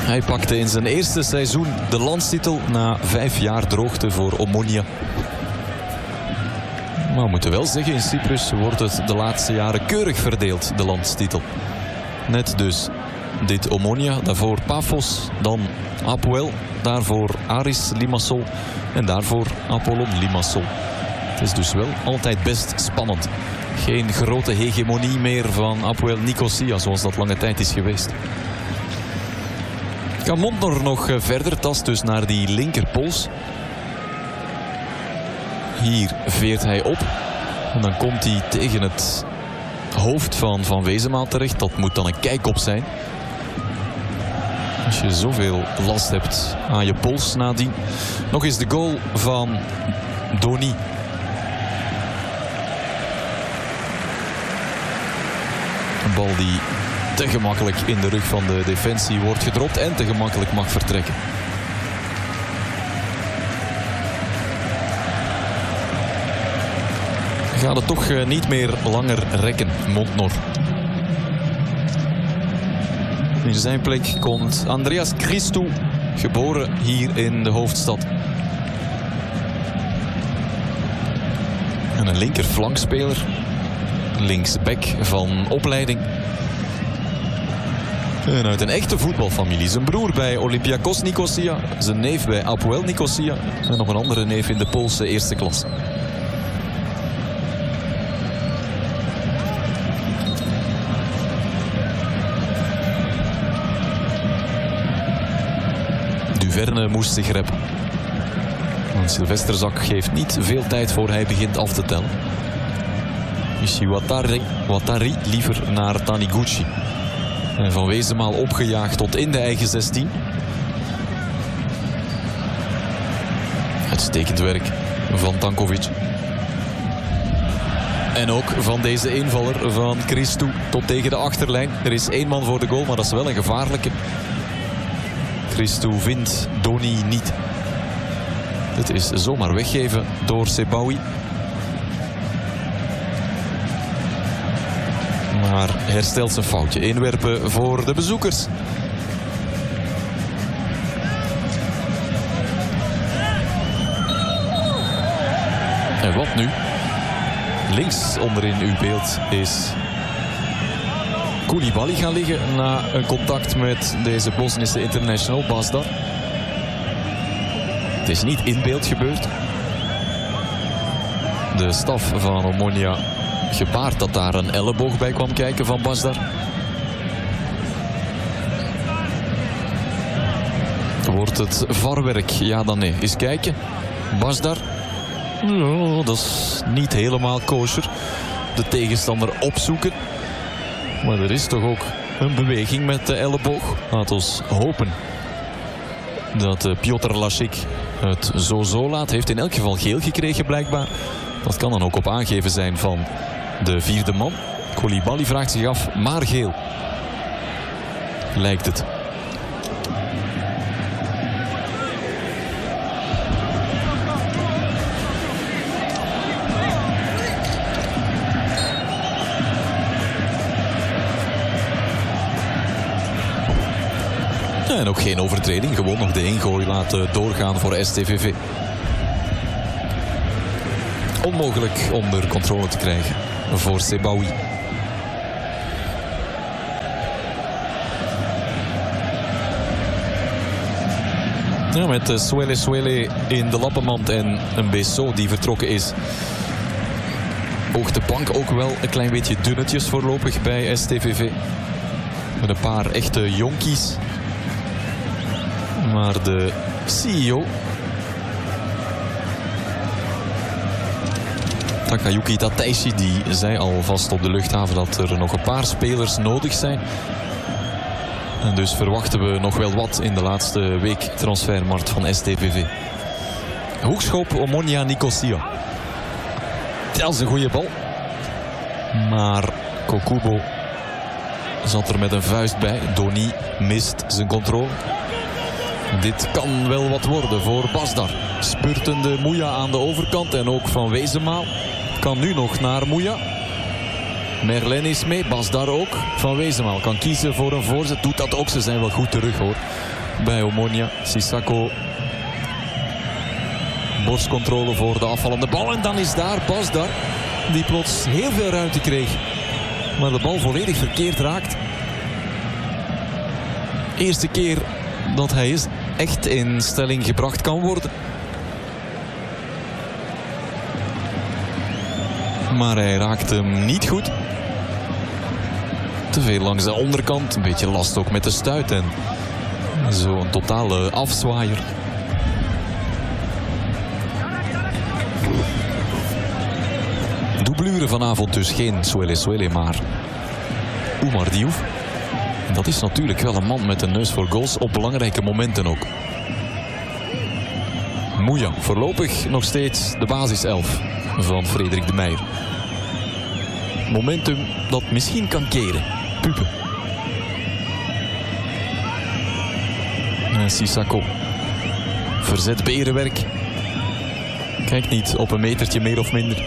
Hij pakte in zijn eerste seizoen de landstitel na 5 jaar droogte voor Omonia. Maar we moeten wel zeggen, in Cyprus wordt het de laatste jaren keurig verdeeld, de landstitel. Net dus dit Omonia, daarvoor Paphos, dan Apoel, daarvoor Aris Limassol en daarvoor Apollon Limassol. Het is dus wel altijd best spannend. Geen grote hegemonie meer van Apoel Nicosia, zoals dat lange tijd is geweest. Kan Montnor nog verder, tast dus naar die linkerpols. Hier veert hij op. En dan komt hij tegen het hoofd van Van Wezema terecht. Dat moet dan een kijkop zijn. Als je zoveel last hebt aan je pols nadien. Nog eens de goal van Doni. Een bal die te gemakkelijk in de rug van de defensie wordt gedropt en te gemakkelijk mag vertrekken. Gaat het toch niet meer langer rekken, Montnor. In zijn plek komt Andreas Christou, geboren hier in de hoofdstad. En een linkerflankspeler, linksback van opleiding. En uit een echte voetbalfamilie. Zijn broer bij Olympiakos Nicosia, zijn neef bij Apoel Nicosia en nog een andere neef in de Poolse eerste klasse. Duverne moest zich reppen. Want Silvesterzak geeft niet veel tijd voor hij begint af te tellen. Is Watari liever naar Taniguchi. En Van Wezema opgejaagd tot in de eigen 16. Uitstekend werk van Tankovic. En ook van deze invaller van Christou tot tegen de achterlijn. Er is 1 man voor de goal, maar dat is wel een gevaarlijke. Christou vindt Doni niet. Dit is zomaar weggeven door Sebaoui. Maar herstelt zijn foutje. Inwerpen voor de bezoekers. En wat nu? Links onderin uw beeld is Koulibaly gaan liggen na een contact met deze Bosnische international, Basdar. Het is niet in beeld gebeurd. De staf van Omonia gebaard dat daar een elleboog bij kwam kijken van Basdar. Wordt het VAR-werk? Ja dan nee. Eens kijken. Basdar. Oh, dat is niet helemaal kosher. De tegenstander opzoeken. Maar er is toch ook een beweging met de elleboog. Laat ons hopen dat Piotr Lasik het zo laat. Heeft in elk geval geel gekregen blijkbaar. Dat kan dan ook op aangeven zijn van de 4e man. Koulibaly vraagt zich af, maar geel. Lijkt het. En ook geen overtreding. Gewoon nog de ingooi laten doorgaan voor STVV. Onmogelijk onder controle te krijgen voor Sebaoui. Ja, met Swele in de lappenmand en een Besso die vertrokken is. Oogt de bank ook wel een klein beetje dunnetjes voorlopig bij STVV. Met een paar echte jonkies. Maar de CEO Takayuki Tateishi die zei alvast op de luchthaven dat er nog een paar spelers nodig zijn. En dus verwachten we nog wel wat in de laatste week transfermarkt van STVV. Hoekschop Omonia Nicosia. Dat is een goede bal. Maar Kokubo zat er met een vuist bij. Doni mist zijn controle. Dit kan wel wat worden voor Basdar. Spurtende Mouya aan de overkant en ook Van Wezema kan nu nog naar Mouya. Merlin is mee, Bas daar ook. Van Wezenmaal kan kiezen voor een voorzet. Doet dat ook, ze zijn wel goed terug hoor. Bij Omonia, Sissako. Borstcontrole voor de afvallende bal. En dan is daar Bas daar, die plots heel veel ruimte kreeg. Maar de bal volledig verkeerd raakt. Eerste keer dat hij echt in stelling gebracht kan worden. Maar hij raakt hem niet goed. Te veel langs de onderkant. Een beetje last ook met de stuit. En zo'n totale afzwaaier. Doublure vanavond dus. Geen Swele, maar Oumar Diouf. En dat is natuurlijk wel een man met een neus voor goals. Op belangrijke momenten ook. Mouya, voorlopig nog steeds de basiself van Frederik de Meijer. Momentum dat misschien kan keren. Pupe. En Sissako. Verzet berenwerk. Kijk niet op een metertje meer of minder.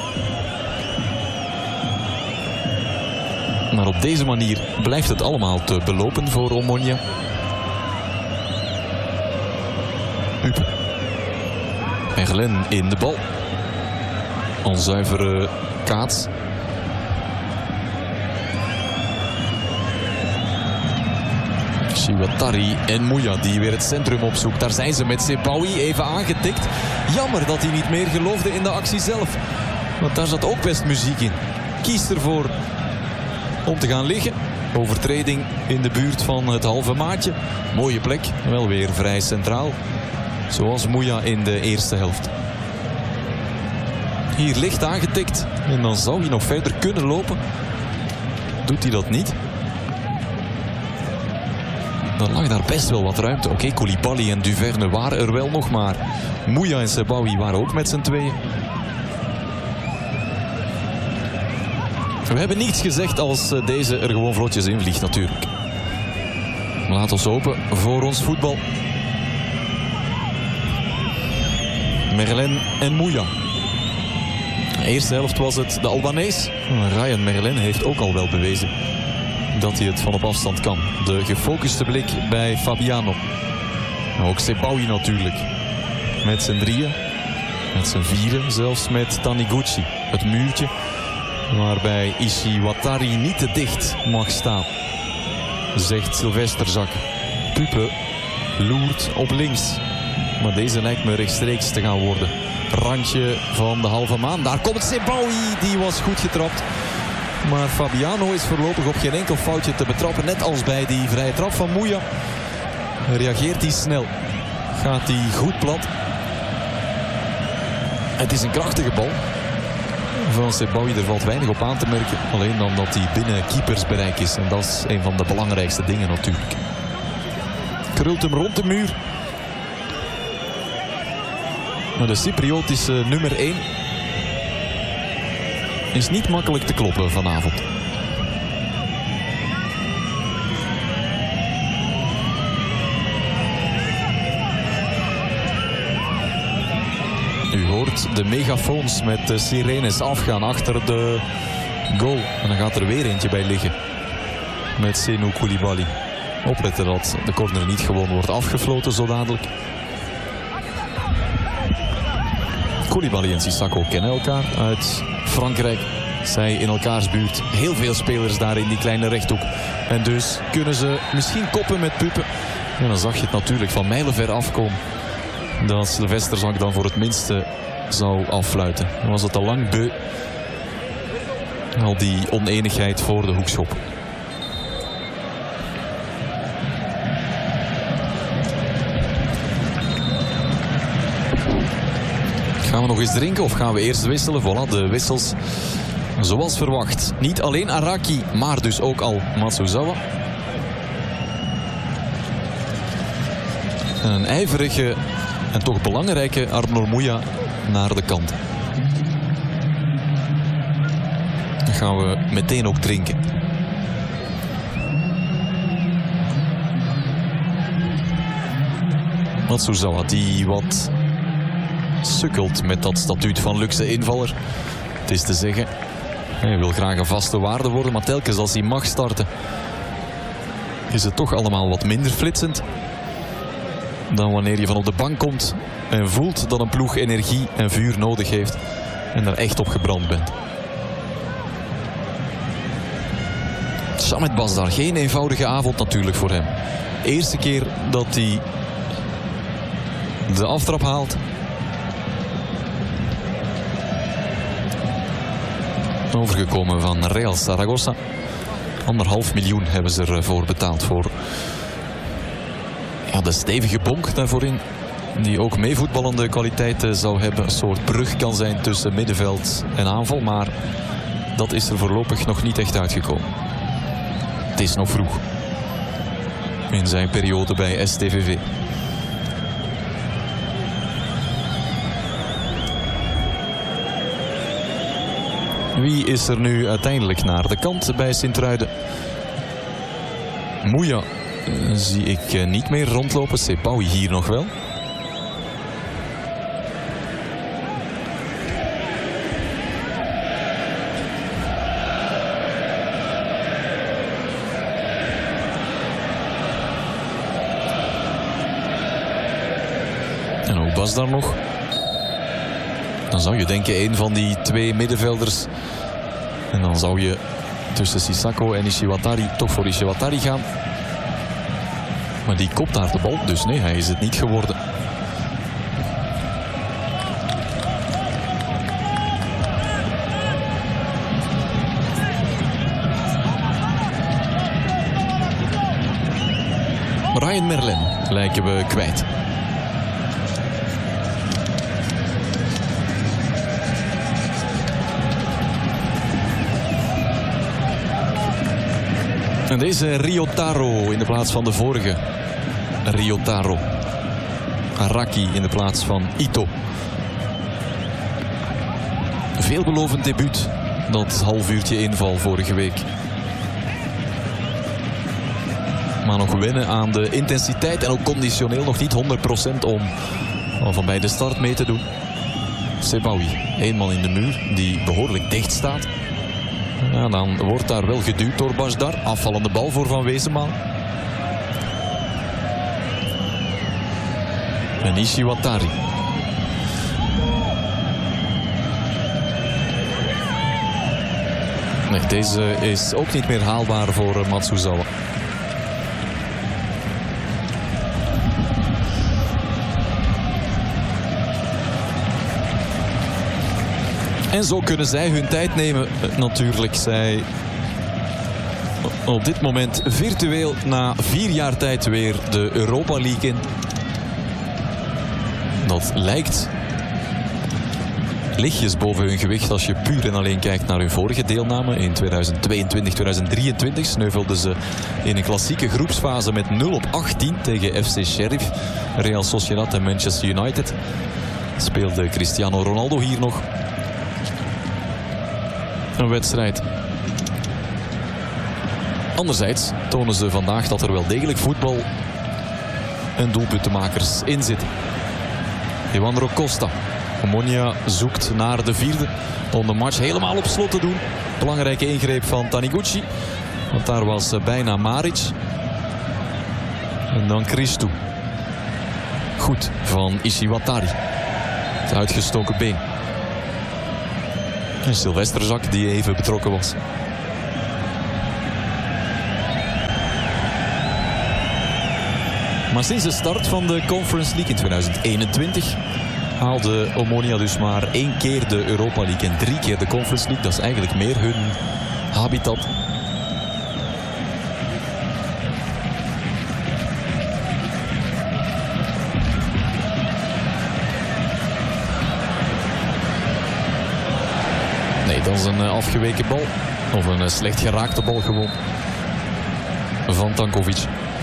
Maar op deze manier blijft het allemaal te belopen voor Omonia. Pupe. Merlin in de bal. Onzuivere kaats. Chiwatari en Mouya die weer het centrum opzoekt. Daar zijn ze met Sebaoui even aangetikt. Jammer dat hij niet meer geloofde in de actie zelf. Want daar zat ook best muziek in. Kiest ervoor om te gaan liggen. Overtreding in de buurt van het halve maatje. Mooie plek, wel weer vrij centraal. Zoals Mouya in de eerste helft. Hier licht aangetikt. En dan zou hij nog verder kunnen lopen. Doet hij dat niet. Dan lag daar best wel wat ruimte. Oké, Koulibaly en Duverne waren er wel nog, maar Mouya en Sebaoui waren ook met z'n tweeën. We hebben niets gezegd als deze er gewoon vlotjes in vliegt natuurlijk. Laat ons hopen voor ons voetbal. Merlin en Mouya. De eerste helft was het de Albanees. Ryan Merlin heeft ook al wel bewezen dat hij het van op afstand kan. De gefocuste blik bij Fabiano. Ook Sebaoui natuurlijk. Met z'n drieën. Met z'n vieren. Zelfs met Taniguchi. Het muurtje. Waarbij Ishiwatari niet te dicht mag staan. Zegt Silvesterzak. Pupe loert op links. Maar deze lijkt me rechtstreeks te gaan worden. Randje van de halve maan. Daar komt Sebaoui. Die was goed getrapt. Maar Fabiano is voorlopig op geen enkel foutje te betrappen. Net als bij die vrije trap van Mouya. Reageert hij snel. Gaat hij goed plat. Het is een krachtige bal van Sebaoui. Er valt weinig op aan te merken. Alleen dan dat hij binnen keepersbereik is. En dat is een van de belangrijkste dingen natuurlijk. Krult hem rond de muur. Maar de Cypriotische nummer 1 is niet makkelijk te kloppen vanavond. U hoort de megafoons met de sirenes afgaan achter de goal. En dan gaat er weer eentje bij liggen. Met Senou Koulibaly. Opletten dat de corner niet gewoon wordt afgefloten zo dadelijk. Koulibaly en Sissako kennen elkaar uit Frankrijk. Zij in elkaars buurt. Heel veel spelers daar in die kleine rechthoek. En dus kunnen ze misschien koppen met Pupe. En dan zag je het natuurlijk van mijlenver afkomen. Dat Silvesterzak dan voor het minste zou affluiten. Dan was het al lang beu. Al die oneenigheid voor de hoekschop. Gaan we nog eens drinken of gaan we eerst wisselen? Voilà, de wissels zoals verwacht. Niet alleen Araki, maar dus ook al Matsuzawa. En een ijverige en toch belangrijke Arnor Mouya naar de kant. Dan gaan we meteen ook drinken. Matsuzawa die wat sukkelt met dat statuut van luxe invaller. Het is te zeggen, Hij wil graag een vaste waarde worden, maar telkens als hij mag starten is het toch allemaal wat minder flitsend dan wanneer je van op de bank komt en voelt dat een ploeg energie en vuur nodig heeft en er echt op gebrand bent. Samet Basdar, geen eenvoudige avond natuurlijk voor hem. Eerste keer dat hij de aftrap haalt. Overgekomen van Real Zaragoza. 1,5 miljoen hebben ze ervoor betaald voor de stevige bonk daarvoorin. Die ook meevoetballende kwaliteiten zou hebben. Een soort brug kan zijn tussen middenveld en aanval. Maar dat is er voorlopig nog niet echt uitgekomen. Het is nog vroeg in zijn periode bij STVV. Wie is er nu uiteindelijk naar de kant bij Sint-Truiden? Mouya zie ik niet meer rondlopen. Sepaoui hier nog wel. En ook Basdar nog. Dan zou je denken een van die twee middenvelders. En dan zou je tussen Sissako en Ishiwatari toch voor Ishiwatari gaan. Maar die kopt daar de bal, dus nee, hij is het niet geworden. Ryan Merlin lijken we kwijt. En deze Ryotaro in de plaats van de vorige. Ryotaro. Araki in de plaats van Ito. Veelbelovend debuut. Dat half uurtje inval vorige week. Maar nog wennen aan de intensiteit en ook conditioneel nog niet 100% om van bij de start mee te doen. Sepaoui, één man in de muur die behoorlijk dicht staat. Ja, dan wordt daar wel geduwd door Basdar. Afvallende bal voor Van Wezenmaal. En Ishiwatari. Nee, deze is ook niet meer haalbaar voor Matsuzawa. En zo kunnen zij hun tijd nemen. Natuurlijk, zij op dit moment virtueel na 4 jaar tijd weer de Europa League in. Dat lijkt lichtjes boven hun gewicht als je puur en alleen kijkt naar hun vorige deelname. In 2022-2023 sneuvelden ze in een klassieke groepsfase met 0-18 tegen FC Sheriff, Real Sociedad en Manchester United. Speelde Cristiano Ronaldo hier nog een wedstrijd. Anderzijds tonen ze vandaag dat er wel degelijk voetbal en doelpuntenmakers in zitten. Evandro Costa. Omonia zoekt naar de vierde om de match helemaal op slot te doen. Belangrijke ingreep van Taniguchi. Want daar was bijna Maric. En dan Christou. Goed van Ishiwatari. Het uitgestoken been. En Silvesterzak die even betrokken was. Maar sinds de start van de Conference League in 2021 haalde Omonia dus maar 1 keer de Europa League en 3 keer de Conference League. Dat is eigenlijk meer hun habitat. Nee, dat is een afgeweken bal. Of een slecht geraakte bal gewoon. Van Tankovic.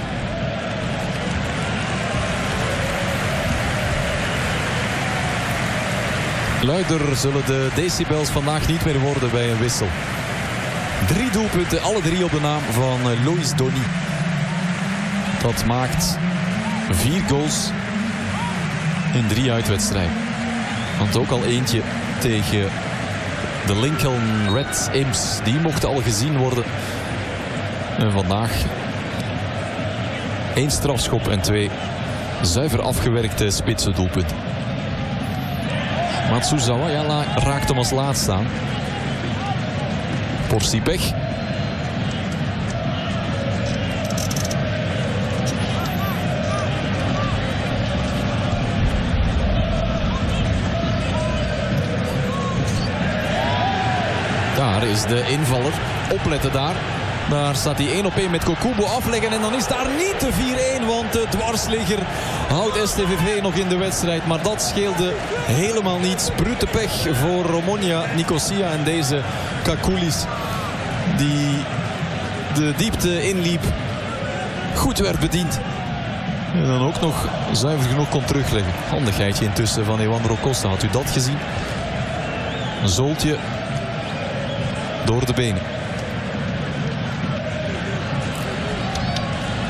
Luider zullen de decibels vandaag niet meer worden bij een wissel. 3 doelpunten, alle 3 op de naam van Loïs Dony. Dat maakt 4 goals in 3 uitwedstrijden. Want ook al eentje tegen De Lincoln Red Imps, die mochten al gezien worden. En vandaag 1 strafschop en 2 zuiver afgewerkte spitse doelpunten. Matsuzawa raakt hem als laatste aan. Portie pech. Daar is de invaller. Opletten daar. Daar staat hij 1-op-1 met Kokubo afleggen. En dan is daar niet de 4-1. Want de dwarsligger houdt STVV nog in de wedstrijd. Maar dat scheelde helemaal niets. Brute pech voor Omonia Nicosia. En deze Kakoulis die de diepte inliep. Goed werd bediend. En dan ook nog zuiver genoeg kon terugleggen. Handigheidje intussen van Ewandro Costa. Had u dat gezien? Een zooltje door de benen.